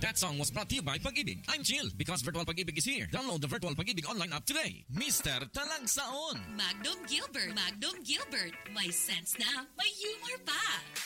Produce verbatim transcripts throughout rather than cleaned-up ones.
That song was brought to you by Pag-ibig. I'm chill because Virtual Pag-ibig is here. Download the Virtual Pag-ibig online app today. Mister Talagsaon. Magnum Gilbert. Magnum Gilbert. May sense na, may humor pa.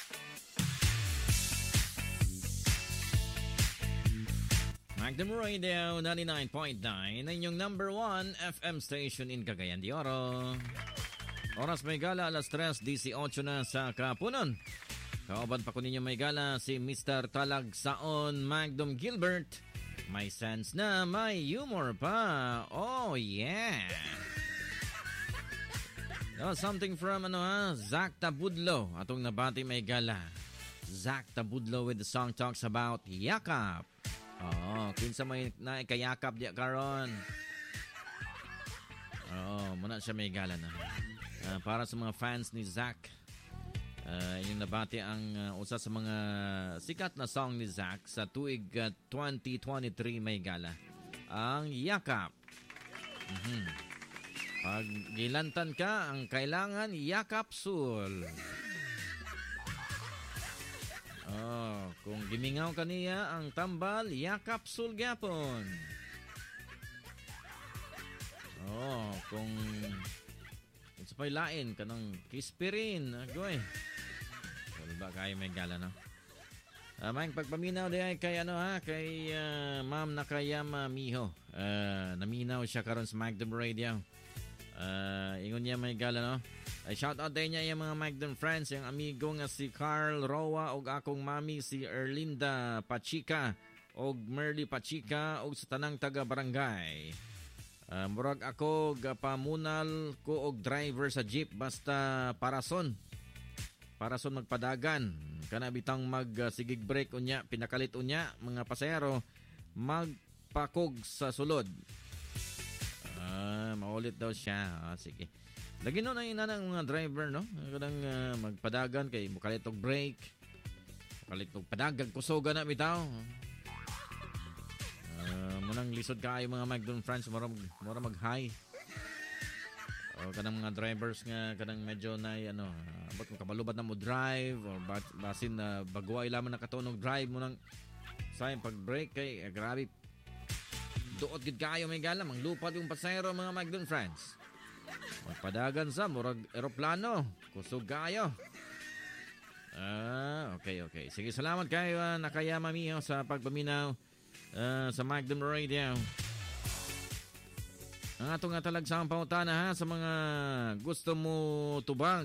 Magnum Radio ninety-nine point nine, inyong number one F M station in Cagayan de Oro. Oras may gala, alas tres eighteen na sa kapunon. Kauban pa ko ninyo may gala si Mister Talagsaon Magnum Gilbert. May sense na, may humor pa. Oh yeah. Oh, something from ano ha, Zach Tabudlo. Atong nabati may gala. Zach Tabudlo with the song talks about yakap. Oh, kinsa may naikayakap diya karon. Oh, muna siya may gala na. Uh, para sa mga fans ni Zach. Uh, yung nabati ang uh, usa sa mga sikat na song ni Zach sa tuig uh, twenty twenty-three may gala. Ang yakap. Mm-hmm. Pag gilantan ka, ang kailangan yakapsul. Oh, kung gimingaw kaniya ang tambal, yakapsul gyapon. Oh, kung kung sa pay lain kanang kispirin, agoy. Wala ba kayo may gala, no? Uh, Mayang pagpaminaw di ay kay ano ha, kay uh, Ma'am Nakayama Miho. Uh, naminaw siya karon sa Magnum Radio. Uh, ingon niya may gala, no? Ay shout out din niya yung mga Magnum friends, yung amigo nga si Carl Roa og akong mami si Erlinda Pachika og Merly Pachika og sa tanang taga barangay. Uh, murag ako gapamunal ko og driver sa jeep basta parason. Parason magpadagan. Kana bitang mag uh, sigig break unya, pinakalit unya mga pasahero magpakog sa sulod. Ah, uh, maulit daw siya. Ah, sige. Lagi no na ina ng mga driver, no? Kadang uh, magpadagan kay mukalit og break. Mukalit og padagan kusoga na bitaw. Uh, munang lisod kaayo mga Magnum friends, mura mura mag-high. O kanang mga drivers nga kanang medyo na ano, abot mo kabalubad na mo drive or basin na uh, bagway lamang nakatunog drive mo nang sayang pag break kay eh, grabe duot gid kayo may gala mang lupad yung pasahero mga Magnum friends. Magpadagan sa murag eroplano, kusog kayo. Ah, okay, okay. Sige, salamat kayo uh, Nakayama Miho sa pagpaminaw uh, sa Magnum Radio. Ang atong nga talagsang pautana ha sa mga gusto mo tubag.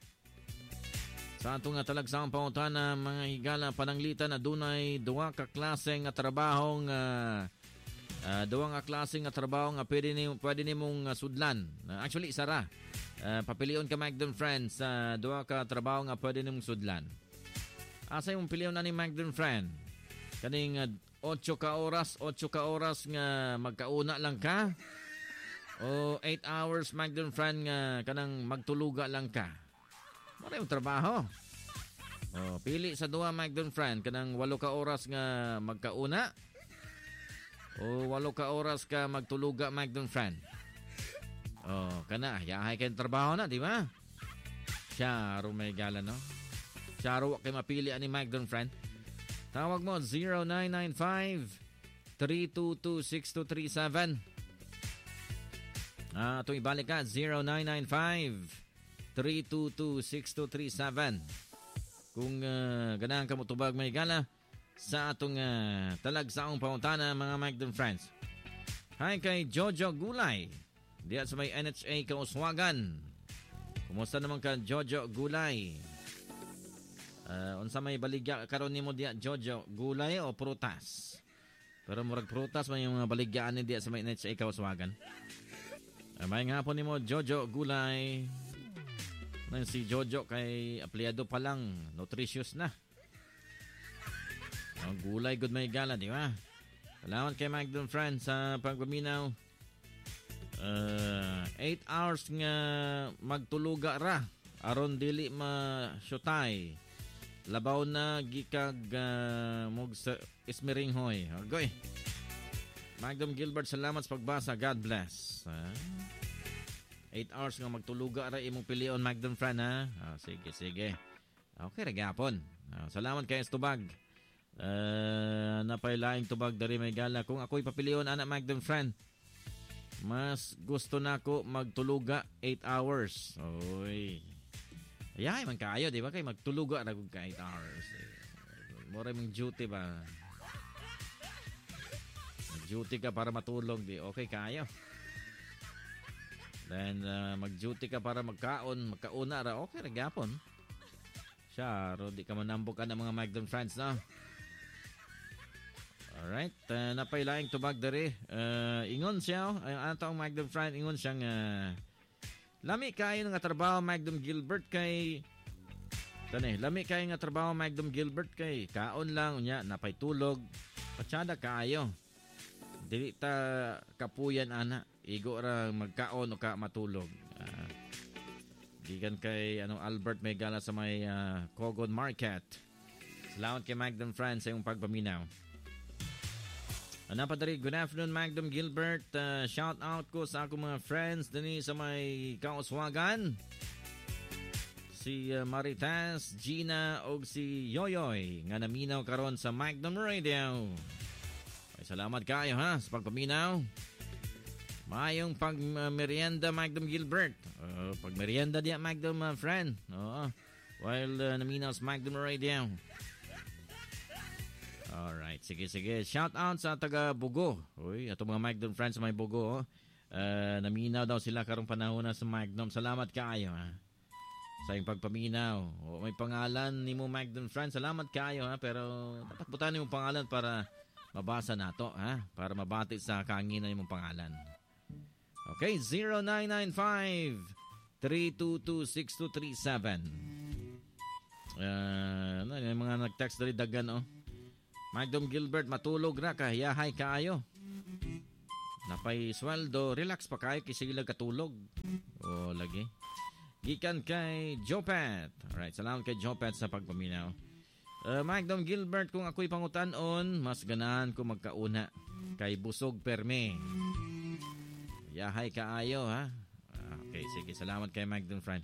Sa atong nga talagsang pautana mga higala pananglitan na dunay duwa ka klase nga trabaho nga uh, duwa nga klase nga trabaho nga pwede ni pwede nimong uh, sudlan. Uh, actually isa ra. Uh, papilion ka Magnum friends sa uh, duwa ka trabaho nga pwede nimong sudlan. Asa imong pilion na ni Magnum friend? Kaning uh, eight ka oras, eight ka oras nga magkauna lang ka. O eight hours Magnum friend nga kanang magtuluga lang ka. Mara yung trabaho. O pili sa duha Magnum friend kanang eight ka oras nga magkauna. O eight ka oras ka magtuluga Magnum friend. O kana yahay kay trabaho na, di ba? Siya may gala, no? Siya ro kay mapili ani Magnum friend. Tawag mo zero nine nine five, three two two, six two three seven. Ah, itong ibalik ka, zero nine nine five, three two two, six two three seven. Kung uh, ganahan ka mo tubag may gala sa atong uh, talagsaong pautana mga Magnum friends. Hi kay Jojo Gulay. Diyan sa may N H A Kauswagan. Kumusta naman ka Jojo Gulay? Uh, unsa may baligya karon nimo diya Jojo Gulay o prutas? Pero murag prutas man yung mga baligyaan ni diya sa may N H A Kauswagan. May nga po ni mo Jojo Gulay. Nang si Jojo kay aplyado pa lang, nutritious na. Ang gulay good may gala, di ba? Salamat kay Magnum friends sa pagpaminaw. Uh, eight hours nga magtuluga ra aron dili ma-shotay. Labaw na gikag uh, mog sa ismiringhoy. Agoy. Magnum Gilbert, salamat sa pagbasa. God bless. Ha? eight hours nga magtuluga ra imong pilion Magnum friend ha. Ah, sige, sige. Okay ra gyapon. Ah, salamat kay Estubag. Uh, napay laing tubag dari may gala. Kung ako'y papilion, anak Magdam friend, mas gusto na ko magtuluga eight hours. Oy. Ayay, man kayo, di ba? Kay magtuluga na kung ka eight hours. Mura mong duty ba? Mag-duty ka para matulog, di okay kayo. Then, uh, mag-duty ka para magkaon, magkauna ra, okay, nagyapon. Siya, ro, di ka manambok ka ng mga Magdam friends, no? Alright, uh, napailaing tubag dari. Uh, ingon siya, ay ano taong Magdam friend, ingon siyang uh, lami kayo nga trabaho Magdam Gilbert kay tani, lami kayo nga trabaho Magdam Gilbert kay kaon lang unya napay tulog. Patsada kayo. Dili ta kapuyan ana, igo ra magkaon o ka matulog. Uh, Gikan kay anong Albert may gala sa may uh, Kogon Market. Salamat kay Magdam friend sa iyong pagpaminaw. Ano pa dari, good afternoon Magdam Gilbert. Uh, shout out ko sa ako mga friends dini sa may Kaoswagan. Si uh, Maritas, Gina o si Yoyoy nga naminaw karon sa Magdam Radio. Ay, salamat kayo ha sa pagpaminaw. Mayong pagmerienda uh, Magdam Gilbert. Uh, pagmerienda diya Magdam uh, friend. Oo. While uh, naminaw sa Magdam Radio. Alright, sige, sige. Shout out sa taga Bugo. Uy, ato mga Magdam friends sa may Bugo. Oh. Uh, naminaw daw sila karong panahon na sa Magdam. Salamat kaayo ha. Sa iyong pagpaminaw. O, may pangalan ni mo Magdam friends. Salamat kaayo ha. Pero dapat butan mo pangalan para mabasa nato ha. Para mabati sa kaanginan ni mong pangalan. Okay, zero nine nine five, three two two, six two three seven. Uh, ano, yung mga nag-text dali dagan oh. Magdam Gilbert, matulog na, kahiyahay kaayo. Napay sweldo, relax pa kayo, kasi sila katulog. O, lagi. Gikan kay Jopet. Alright, salamat kay Jopet sa pagpaminaw. Uh, Magdam Gilbert, kung ako'y pangutanon, mas ganahan ko magkauna. Kay Busog Perme. Yahay kaayo, ha? Okay, sige, salamat kay Magdam friend.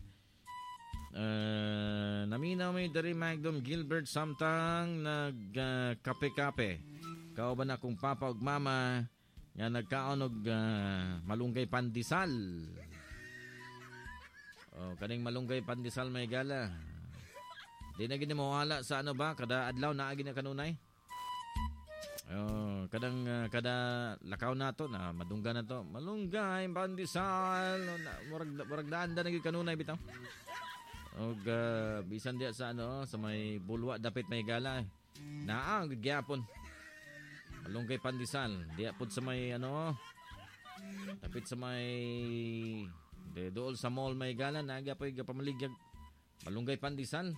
Uh, naminaw may dari Magdam Gilbert samtang nagkape-kape. Uh, Kao ba na kung papa ug mama nga nagkaon og uh, malunggay pandesal. Oh, kaning malunggay pandesal may gala. Di na gini mawala sa ano ba kada adlaw naa gini kanunay. Oh, kadang uh, kada lakaw nato na madungga na to. Malunggay pandesal. Murag murag daan da na gid kanunay bitaw. Og uh, bisan diya sa ano sa may bulwa dapit may gala naa gyapon malunggay pandesal diya pud sa may ano dapit sa may de dool sa mall may gala naga pa pamaligyag malunggay pandesal.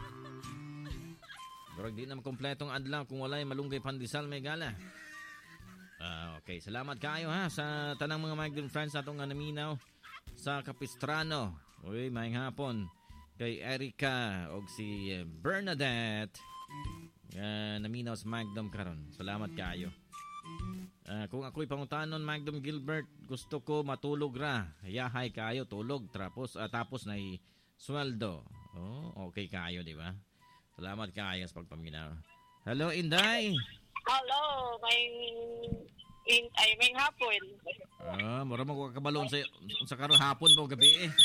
Durag di na makompletong adlaw kung walay malunggay pandesal may gala. Uh, okay, salamat kayo ha sa tanang mga Magdam friends atong nga naminaw sa Capistrano. Uy, maayong hapon kay Erica o si Bernadette uh, naminaw sa Magdam karon. Salamat kayo. Uh, kung ako'y pangutanon Magdam Gilbert, gusto ko matulog ra. Yahay kayo tulog tapos uh, tapos na sweldo. Oh, okay kayo, di ba? Salamat kayo sa pagpaminaw. Hello, Inday. Hello, may in ay may hapon. Ah, mura mo ka kabalon sa sa karon hapon mo gabi eh.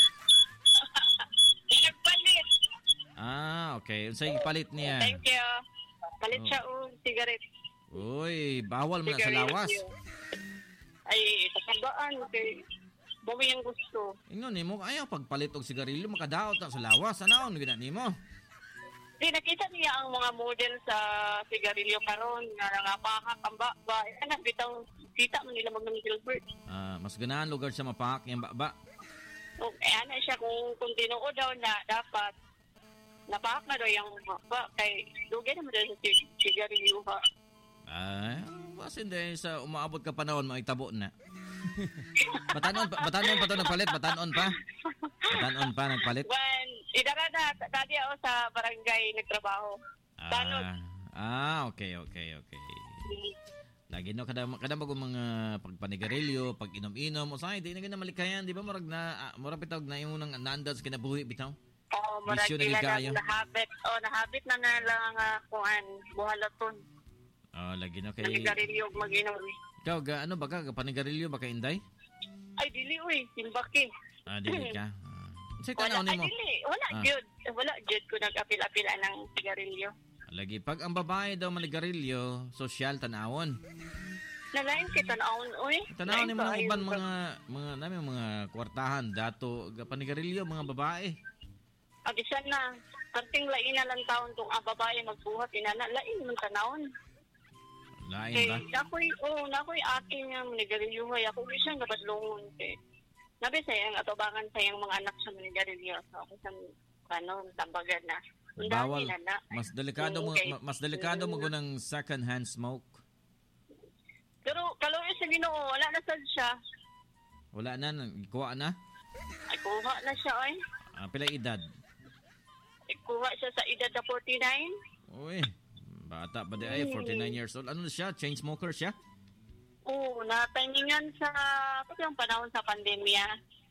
Ah, okay. Unsay palit niya? Thank you. Palit oh. siya og cigarette. Uy, bawal man sa lawas. Ay, tatandaan kay bawi ang gusto. Ingon nimo ayaw pagpalit og sigarilyo makadaot na sa lawas. Anaon gina nimo? Di nakita niya ang mga model sa sigarilyo karon nga nangapakak ang ba. Ana bitang kita man nila Magdam Gilbert. Ah, mas ganahan lugar sa mapahak yang baba. O eh, ana siya kung kung tinuod daw na dapat napahak na daw yung ba kay dugay naman daw sa sigarilyo ha. Ah, basin din sa umaabot ka panahon maitabo na. Batanon pa, batanon pa to nagpalit, batanon pa. Batanon pa nagpalit. When idara na dati ako sa barangay nagtrabaho. Tanod. Ah, ah, okay, okay, okay. Lagi no kada kada mag mga pagpanigarilyo, pag inom-inom, usay di na gina malikayan, di ba murag na uh, murag bitaw na imong nang nandas kinabuhi bitaw. Um, murag Bisyo na sila gigayo. na nahabit. Oh, nahabit na na lang nga kuan buhalaton. Oh, lagi na kay... Nagigarilyo og mag-inom. Ikaw, ga, ano ba ka? Panigarilyo ba ka, Inday? Ay dili uy, timbaki. Ah, dili ka. Ah. Sa'y Wala, tanaw ay ni mo. dili, wala Ah. jud. Wala jud ko nag-apil-apilan ng sigarilyo. Lagi, pag ang babae daw manigarilyo, social tanawon. Nalain kita naon uy. Tanawon ni Lain mga pa, uban ayun, mga mga namin mga kwartahan dato ga panigarilyo mga babae. Agisan na, kanting lain na lang taon kung ang babae magbuhat, inana, lain man tanawon. Lain Kay, ba? nakoy, oh, nakoy akin nga manigarilyo, ay ako isang gabadlongon, kay, nabi sayang atobangan sayang mga anak sa manigarilyo, so ako sa, ano, tambagan na. Ang dami Bawal. na na. Mas delikado mo Okay. ma- mas delikado mo ng second hand smoke. Pero, kaloy sa Ginoo, wala na sad siya. Wala na, kuha na. Ay, kuha na siya, ay. Ah, pila edad? Ay, kuha siya sa edad na forty-nine. Uy, bata pa di ay forty-nine years old. Ano na siya? Chain smoker siya? Oo, nataningan sa, pati yung panahon sa pandemya.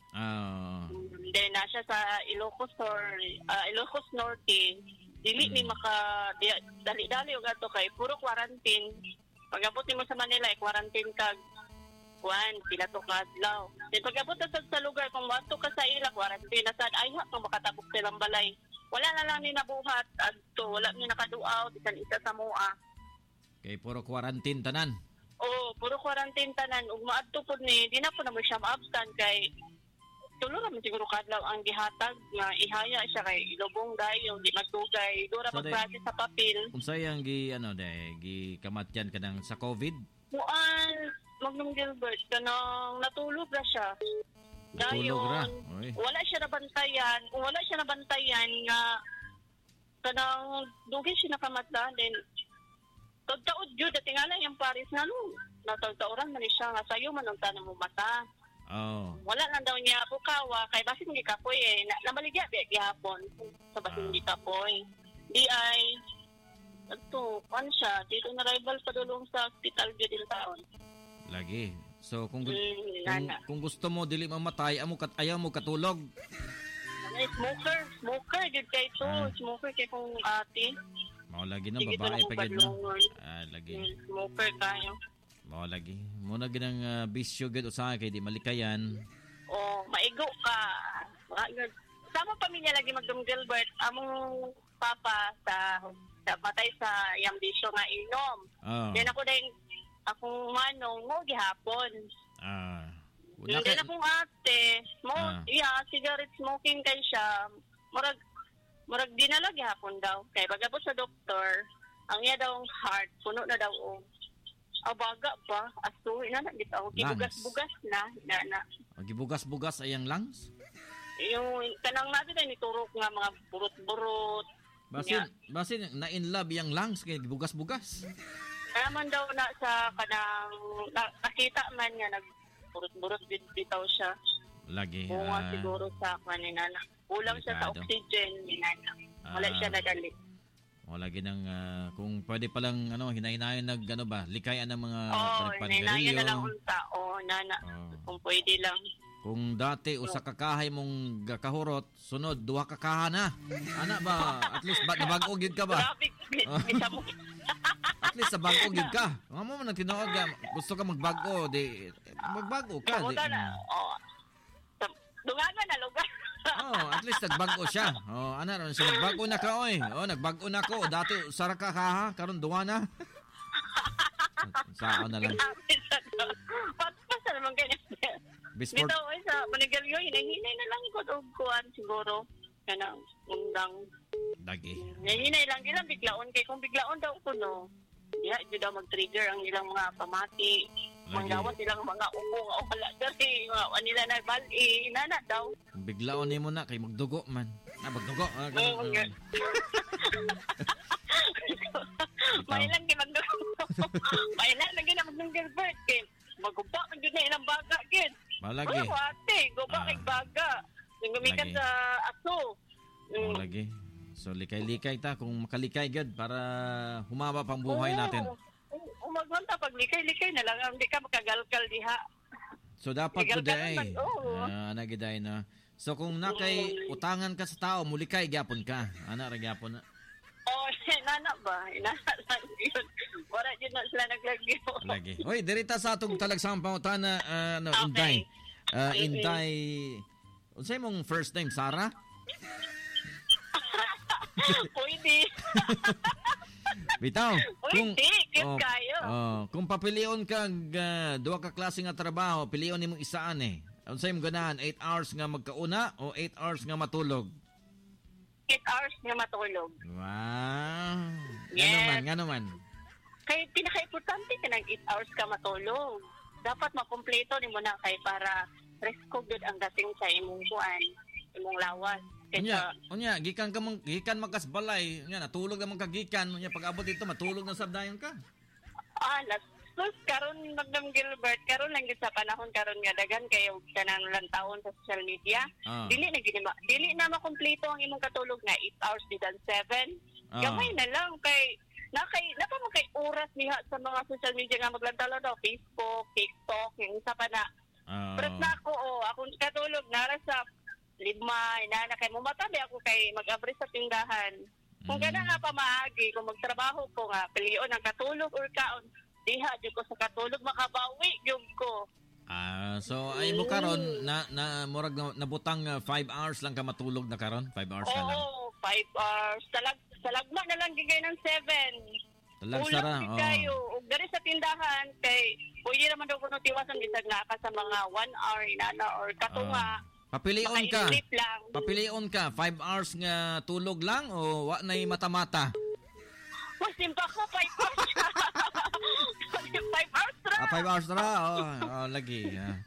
Ah, Then, na siya sa Ilocos or ah, Ilocos Norte. Dili ni maka, di- dali-dali yung ato kay, puro quarantine. Pag-abot ni mo sa Manila, eh, quarantine kag, kuwan, pila to kadlaw. Then, pag-abot na sad sa lugar, kung mato ka sa ila, quarantine na sad, ay ha, kung makatabok silang balay. Wala na lang ni nabuhat, adto, wala ni nakaduaw, bisan isa sa mua. kay puro quarantine tanan. Oo, puro quarantine tanan. Ug maadto pod ni, di na po naman siya ma-absent kay tulo naman siguro kadlaw ang gihatag nga ihaya siya kay ilubong dayo, di magdugay. Dura So, magpractice sa papel. Unsay ang gi ano day gi kamatyan kanang sa COVID? Muan, Magnum Gilbert, kanang natulog na siya. Natulog ra. Dayon, Oy. wala siya nabantayan. Kung wala siya nabantayan nga kanang dugay siya nakamata, then tagtaod jud at tingala yung Paris na no. Natagtaoran man ni siya nga sayo man ang tanong mo mata. Oh. Wala lang daw niya bukawa kay basin hindi kapoy eh. Na, namaligya biya gihapon sa basin hindi kapoy. Di ay ito, ano siya, dito na rival pa dulong sa hospital din taon. Lagi. So kung gu- Mm, kung, nana. kung gusto mo dili mamatay, amo kat ayaw mo katulog. Ay, smoker, smoker, jud kay to, Ah. smoker kay kung ate. Mao lagi na Sige, babae tulong pa gid no. badlongon. Ah, lagi. Mm, smoker kayo. Mao lagi. Mo na ginang uh, bisyo gid usahay kay di malikayan. O, maigo ka. Mga- Sama pamilya lagi magdum Gilbert, among papa sa sa patay sa yang bisyo nga inom. Oh. Then ako din, akong manong mo gihapon. Ah. Wala Then ka- akong ate, mo, Ah. yeah, cigarette smoking kay siya. Murag, murag dinala gihapon daw. Kay pagabot sa doktor, ang iya daw ang heart, puno na daw o. Abaga pa, aso, ina na, bitaw. Gibugas-bugas na, na, na. Oh, gibugas-bugas ayang lungs. Yung kanang natin ay niturok nga mga burot-burot. Basin, basin na in love yang lungs kay gibugas-bugas. Kaya man daw na sa kanang na, nakita man nga nagburot-burot din bitaw siya. Lagi. Bunga ah, siguro sa kanina na. Kulang siya sa delikado. oxygen ni nana. Wala Ah. siya nadali. O lagi ng ah, kung pwede pa lang ano hinay-hinayan nag ano ba, likayan ng mga Oo, panigparilyo. ninayan na lang unta. Oo, nana. Oo. Kung pwede lang. Kung dati usa ka kahay mong gakahurot, sunod duha ka kaha na. Ana ba? At least ba nabag-o gid ka ba? Grabe, Oh. bisa mo. At least sa bag-o gid ka. Nga mo man tinuod nga gusto ka magbago, di magbago ka. Di, Kamuta na. Oo. Sa- Dungangan na lugar. oh, at least nagbago siya. Oh, ana ron siya nagbago na ka oy. Oh, nagbago na ko. Dati sara ka kaha, karon duha na. Sao na lang. Pagpasa naman ganyan. Bisport. Dito ay sa Manigalyo, hinahinay na lang ko og kuan siguro. Kanang undang. Dagi. Hinahinay lang ilang biglaon kay kung biglaon daw ko no. Ya, yeah, daw mag-trigger ang ilang mga pamati. Manggawat ilang mga ubo nga wala diri nga nila na bali inana daw. Biglaon nimo na kay magdugo man. Ah, magdugo. Ah, Oo, ganun. nga. May lang kay magdugo. May lang lagi na magdung Gilbert kay maguba man gyud na ilang baga gyud. Malagi. Wala ko ate, guba Ah. kay baga. Yung gumikan Lagi. sa aso. Oh, Mm. lagi. So likay-likay ta kung makalikay gud para humaba pang buhay Oo. natin. Umagwanta pag likay-likay na lang, hindi ka makagalkal diha. So dapat Legal today. ka naman, oo. Ah, ana giday na. So kung nakay utangan ka sa tao, muli kay gyapon ka. Ana ra gyapon na. Oh, inana ba? Inana lang yun. Wala yun na sila naglagyo. Lagi. Hoy, dirita sa atong talagsang pangutana, uh, ano, Okay. Inday. Uh, Mm-mm. Inday, unsay mong first name, Sarah? Pwede. Bitaw. Pwede, cute oh, kayo. oh, kung papilion ka uh, duha ka klase nga trabaho, pilion nimong isaan eh. Unsay mo ganahan, eight hours nga magkauna o eight hours nga matulog? Eight hours nga matulog. Wow. Ngano Yes. man, ngano man. Kaya pinaka-importante ka ng eight hours ka matulog. Dapat makumpleto ni mo na kay para rest ko good ang dating sa imong buwan, imong lawas. Unya, unya, gikan ka mong gikan makasbalay, unya natulog naman ka gikan, unya pag abot dito matulog na sabdayon ka. Ah, last sus, karon Magdam Gilbert, karon lang gid sa panahon karon nga daghan kayo kanang lantawon sa social media. Ah. Dili na gid ma- dili na makumpleto ang imong katulog na eight hours didan seven. Ah. Gamay na lang kay na kay na pa mo kay oras niha sa mga social media nga maglantalo daw Facebook, TikTok, yung isa pa na. Ah. Pero na ako oh, akong katulog nara sa lima, inana kay mumatabi ako kay mag-abri sa tindahan. Kung Mm. gana nga pa maagi, kung magtrabaho ko nga, piliyon ang katulog or kaon, diha, di ko sa katulog, makabawi, yung ko. Ah, so ay mo karon na na murag na, nabutang uh, five hours lang ka matulog na karon, five hours na lang. Oo, five hours. Salag, salagma na lang gigay ng seven. Talag Ulang sara. gid Oh. kayo. Ug diri sa tindahan, kay, pwede naman daw kuno tiwasan, bisag na ka sa mga one hour, inana, or katunga. Papilion ka. Makainlip lang. Papilion ka, five hours nga tulog lang o wa nay mata-mata? Mas simpa ko, five hours. Five hours ra. Ah, five hours na ra. Oh, oh lagi. Ah.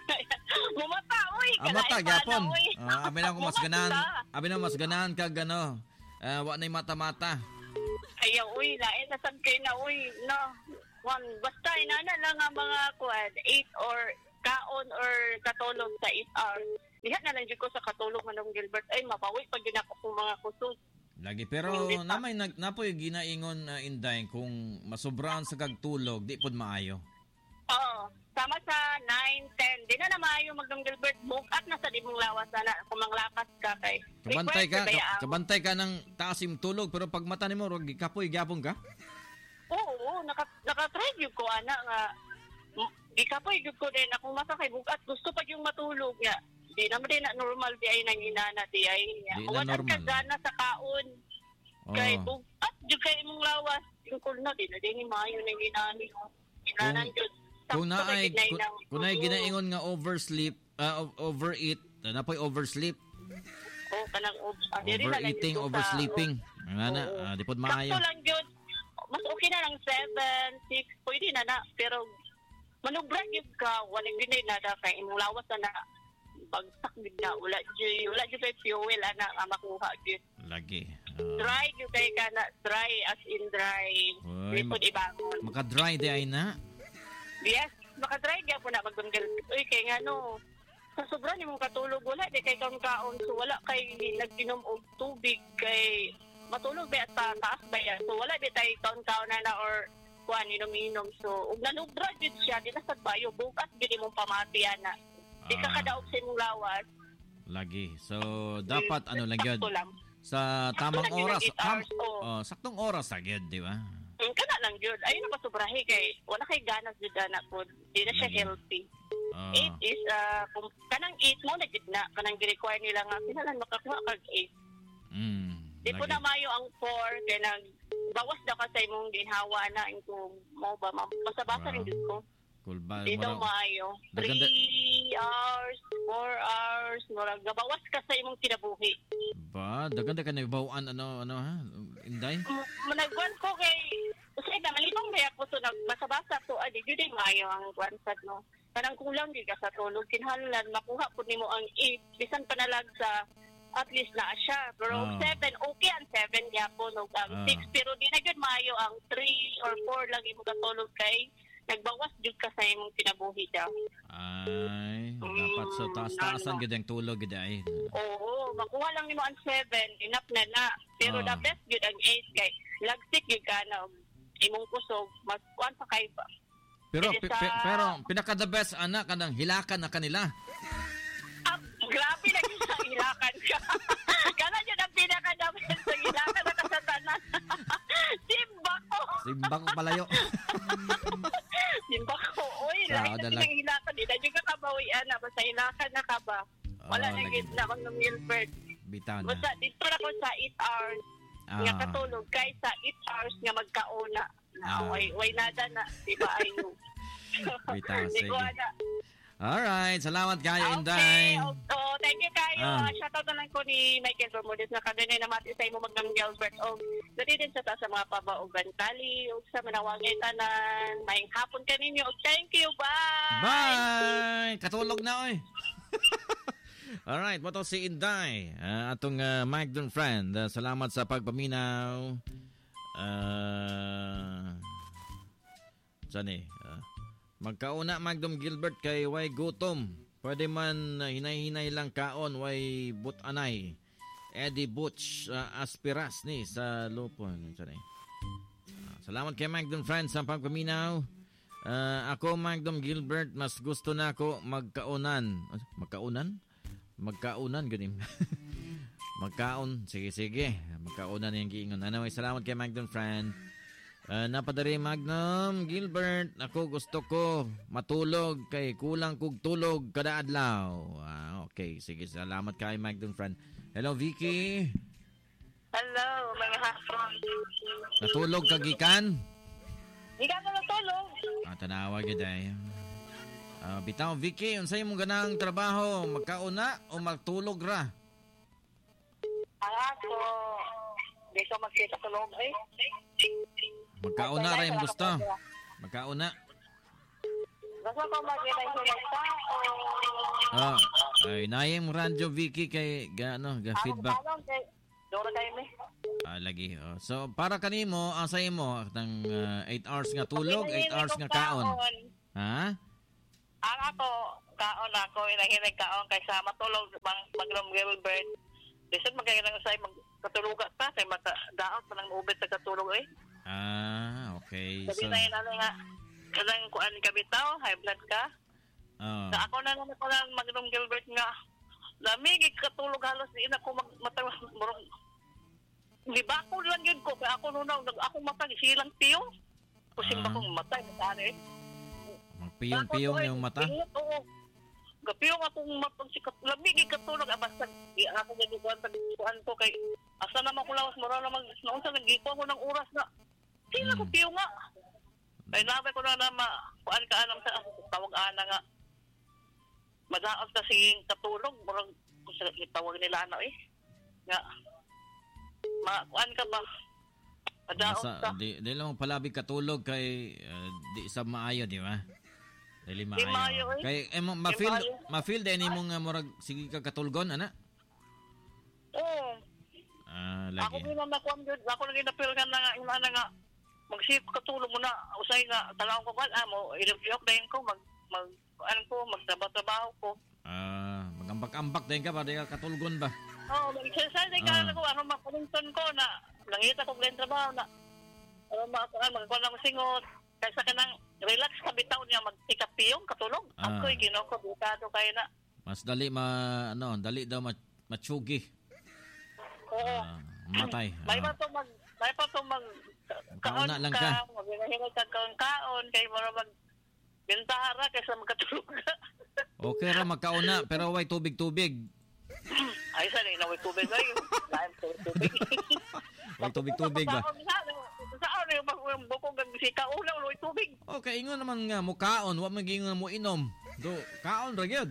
Mumata, uy. Ah, mata, Kalain pa gyapon. na, uy. Ah, abi na ko mas ganahan. Mumata. Abi na mas ganahan ka gano. Ah, wa nay mata-mata. Ayaw, uy. Lain na sad kay na, uy. No. One, basta inana lang ang mga kuwan, eight or kaon or katulog sa eight hours. Diha na lang dyan ko sa katulog, Manong Gilbert. Ay, mabawi pag ginako kong mga kusog. Lagi pero namay nag napoy ginaingon uh, Inday kung masobrahan sa kagtulog di pud maayo. Oo. Sama sa nine, ten. Di na na maayo Manong Gilbert. Move up na sa di mong lawas na kung manglakas ka kay. Kabantay ka, Request ba ka- ang- kabantay ka ng taasim tulog pero pag mata nimo rog kapoy gyapon ka. Oo, oo, naka naka-try gyud ko ana nga m- gikapoy gyud ko din akong mata kay bugat gusto pa yung matulog nga. Di naman din na normal di ay nang inana di ay. Di na Wala ka normal. gana sa kaon. Oh. Kay bugat gyud kay imong lawas. Yung kulna di na din maayo nang inani. Inanan gyud. Kung Sakto naay na gid na kung, inang- kung naay Oo. ginaingon nga oversleep, uh, o- overeat, napoy oversleep, Oo, kanang ob- ah, diri na lang overeating, gyud ko sa- oversleeping. Nga na, Oo. ah, di pud Sakto maayo. lang gyud. Mas okay na lang seven, six, pwede na na. Pero manubra gyud ka, wala gyud na na kay imong lawas na na bagsak gyud na. Wala gyud, wala gyud kay fuel ana nga makuha gyud. Lagi. Ah, Dry gyud kay ka na, dry as in dry. Uy, Lipod mak- ibangon. maka-dry di ay na. Yes, makadry gyud po na magdunggal. Uy kay nga no, sa sobra nimong katulog wala di kay kang kaon so wala kay nagtinom og tubig kay matulog ba at ta- taas ba yan. So wala di tay kaon-kaon na na or kuan inom-inom. So ug nanubra gyud siya di na sad bayo bukas gyud imong pamati ana. Di ka Ah. kadaog sa imong lawas. Lagi. So dapat ano lang gyud Sakto lang. sa tamang Sakto lang yun, oras. eight hours, oo. oh, saktong oras agad, di ba? Mm, kana lang gyud. Ayun na pasubrahi kay wala kay ganas gyud ana pod. Di na siya Lagi. healthy. Oh. eight is uh, kung kanang eight mo na gyud na kanang gi-require nila nga kinahanglan makakuha kag eight. Mm, Di po lagi. na mayo ang four kay nag bawas daw ka sa imong ginhawa na kung mo ba ma- basa-basa Wow. rin gyud ko. Cool ba? Di daw Mura- maayo. Daganda- Three hours, four hours, murag gabawas ka sa imong kinabuhi. Ba, daganda ka na ibawaan ano ano ha? Inday? M- Managwan ko kay usay na malibang ba ako so nagbasa-basa to adi gyud ay maayo ang kwansad no. Kanang kulang gyud ka sa tulog kinahanglan makuha pud nimo ang eight bisan panalag sa at least na siya. Pero Ah. seven, okay ang seven yapon o ang Ah. six. Pero di na gyud maayo ang three or four lang imo katulog kay nagbawas gyud ka sa imong kinabuhi daw. Ay, Mm, dapat so taas-taasan ano. gid ang tulog gid ay. Oo, makuha lang nimo ang seven, enough na na. Pero Ah. the best gyud ang eight kay lagsik gyud ka na imong kusog mas kuan pa kay ba. Pero Sige pi- sa- pi- pero pinaka the best anak kanang hilakan na kanila. Ah, grabe na gyud. hilakan ka. Kana dyan ang pinakadami sa hilakan na kasatanan. Simba ko. Simba ko palayo. Simba ko. Uy, Sa lahat na dalag- silang hilakan. Di na dyan ka kabawian na. Basta hilakan na ka ba? Wala Oh, na lagi. gitna kang ng Milford. Bitaw na. Basta dito na ko sa eight hours. Nga Ah. katulog. Kaysa eight hours nga magkauna. Na, Ah. way, way nada na. Diba ayo? Bitaw, Di ko sige. ana. Alright, salamat kayo, Okay. Inday. Oh, thank you kayo. Ah. Ah. Shoutout na lang ko ni Michael Bermudez na kaganay na mati sa imo magnang Gilbert. O, dali din sa ta sa mga pabaugan tali. O sa manawangay tanan. Maing hapon ka ninyo. O, thank you. Bye! Bye! Katulog na, oy. Alright, mo to si Inday. Ah, atong uh, Magdon friend. Ah, salamat sa pagpaminaw. Uh, saan eh? Ah, magkauna Magdon Gilbert kay way gutom. Pwede man uh, hinay-hinay lang kaon way butanay. Eddie Butch uh, Aspiras ni sa Lupon. Saan eh? Ah, salamat kay Magdon friend sa pagpaminaw. Uh, ako, Magdom Gilbert, mas gusto na ako magkaunan. Magkaunan? Magkaunan, ganim. Magkaon. Sige, sige. Magkaunan yung giingon. Anyway, salamat kay Magdom, friend. Uh, napadari, Magnum Gilbert. Ako, gusto ko matulog kay kulang kog tulog kada adlaw. Ah, okay, sige. Salamat kay Magdom, friend. Hello, Vicky. Hello, mga hapon. Natulog kagikan? Di ka na natulog. Ah, tanawa gaday. Ah, bitaw Vicky, unsay imong ganang trabaho? Magkauna o magtulog ra? Ang ako, di ko magkita tulog eh. Magkauna ra yung gusto. Magkauna. Gusto ko magkita yung tao. Ah, ay nayeng radyo Vicky kay gaano, ga feedback. Dora kayo me. Ah, lagi. Oh. So para kanimo, asa imo ng eight hours nga tulog, eight hours nga kaon. Ha? Ang ako, kaon ako, inahinig kaon kaysa matulog bang Magnum Gilbert. Bisan magkailang sa magkatulog ka, kay magdaot pa ng ubit sa katulog eh. Ah, okay. Sabi So, na yun, ano nga, kadang kuan ka bitaw, high blood ka. oh. Sa ako na naman ko lang Magnum Gilbert nga, lamig, katulog halos, di na ako magmatawa, murong, liba ko lang yun ko, kaya ako nung ako matag, silang piyong. Kusin ba Ah. kong matay, saan eh. Magpiyong-piyong yung mata. Oo. Gapiyong akong matag, si lamig, katulog, abasta, di ako nagikuan, tagikuan ko, kay, asa naman ko lawas, mura naman, noon sa nagikuan ko ng oras na, sila Hmm. ko piyong nga. Kaya nabay ko na na ma, kuan ka anam sa, tawag-ana nga, madaos kasi katulog, murang tawag nila ano eh. Nga, makuan ka ba? Madaos ka. Masa, di, di lang palabig katulog kay uh, di isa maayo, di ba? Dili maayo. Di maayo, eh. Kay eh, ma- ma-feel maayo. ma-feel din nimo nga murag sige ka katulgon ana. Oo. Ah, Ako lagi. din ang nakuan yun. Ako nang inapil ka na nga, yung ano nga, magsip katulog mo na, usay nga, talagang ko kan, ah, mo, ilipiyok na yun ko, mag, mag, ano ko, magtrabaho-trabaho ko. Ah, magambak-ambak din ka ba di ka katulgon ba? Oo, mag-exercise din ka Ah. na ko, ano, makulington ko na, nangita ko ganyan trabaho na, ano, makakuan, magkuhan lang singot, kaysa ka nang, relax ka bitaw niya, magtikapiyong, katulog. Ah. Ako'y ginoko, bukado kayo na. Mas dali ma ano, dali daw ma- matsugi. Oo. Ah, matay. May pa Ah, to mag, may pa to mag, Kauna lang ka. Maghinahingay ka kaon-kaon, kayo mo mag, bintara kaysa magkatulog ka. okay ra magkauna pero way tubig-tubig. Ay, saan yung naway tubig na yun? Lahat ko tubig. Way tubig-tubig ba? Saan yung yung bukong gagisika? Una, naway tubig. Okay, ingon naman nga mo kaon, wa magingon mo inom. Do, kaon ra gyud.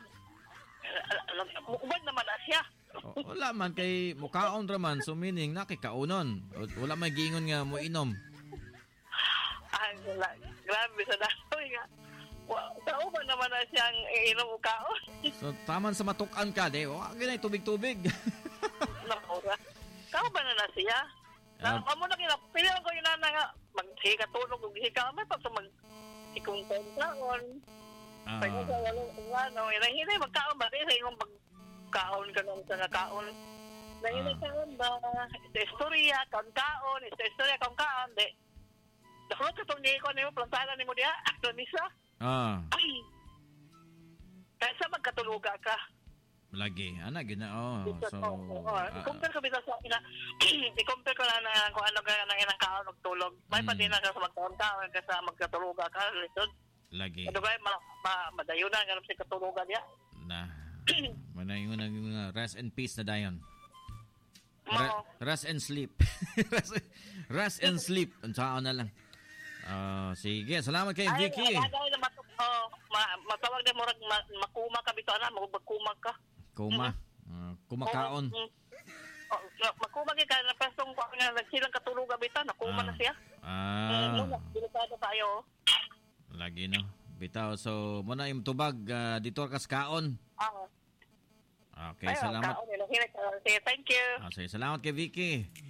Mukbad naman na siya. O, wala man kay mukaon ra man so meaning nakikaunon. O, wala may giingon nga mo inom. Ay, wala. Grabe sa dahoy nga. Kauban naman na siyang iinom o kaon. So taman sa matukan ka de, wa gyud tubig-tubig. Nakura. Kauban na na siya. Na, Ah. amo na kina, pili ko yun na nga, maghika tulog, maghika, may pa ito mag, ikong kaon. Ah, Pwede sa walang ano, nahinay magkaon ba? Sa yung magkaon ka nung sa nakaon. Nahinay Ah. kaon ba? Sa istorya, kaon-kaon, sa istorya, kaon-kaon, di. Dakulog ka itong niyo ko na yung plantanan ni mo diya, akto nisa. ah. Ay! Kaysa magkatuluga ka. Lagi. Ana gina oh. Because, So oh, oh, ah, i-compare ko bitaw sa ina, i-compare ko lang na kung ano ka nang inang kaon magtulog. May Mm. pa din na ka sa magkaon ka, ka sa magkatulog ka, lisod. lagi Ano ba, ma, ma, madayunan, ganun sa katulugan niya. na manay mo nang uh, rest and peace na dayon. Mo, Re- rest and sleep. rest, rest and sleep. Unsaon na lang. Ah, sige, salamat kay ay, Vicky. ay, ay, na matuk, oh, ma, matawag din mo rin, ma, makuma ka bito, ana, magkumag ka. Kuma. Ah, kumakaon. Oh, mm. Oh, makuma ka na pestong ko nga nagsilang katulugan bito, nakuma na siya. Ah, Mm, muna, delikado tayo. lagi no. Bitaw, so muna yung tubag ah, dito ka sa kaon. Ah, Okay, salamat. Kaon, ilang hinay, thank you. Ah, sige, salamat kay Vicky.